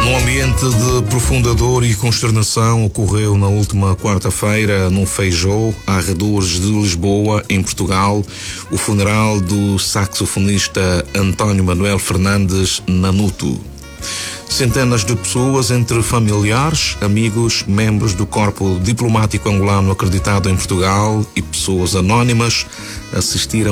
Num ambiente de profunda dor e consternação, ocorreu na última quarta-feira, num Feijó, arredores de Lisboa, em Portugal, o funeral do saxofonista António Manuel Fernandes Nanuto. Centenas de pessoas, entre familiares, amigos, membros do corpo diplomático angolano acreditado em Portugal e pessoas anónimas, assistiram